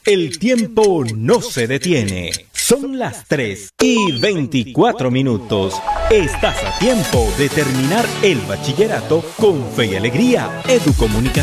El tiempo no se detiene. Son las 3:24. Estás a tiempo de terminar el bachillerato con fe y alegría. Educomunicación.